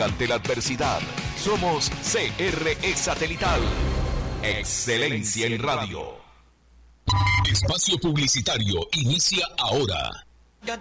nunca ante la adversidad. Somos CRE Satelital. Excelencia en radio. Espacio publicitario inicia ahora.